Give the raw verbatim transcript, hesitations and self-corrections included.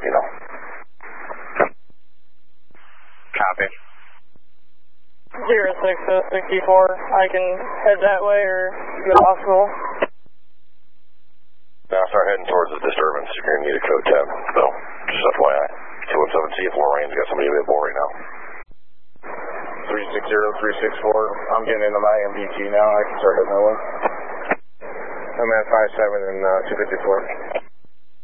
you know. Copy. Zero six sixty-four. I can head that way or go to hospital. Now start heading towards the disturbance. You're going to need a code ten. So, just F Y I. two one seven C if Lorraine's got somebody available right now. three six zero three six four. I'm getting into my M B T now. I can start heading that way. I'm at five seven and uh, two fifty-four.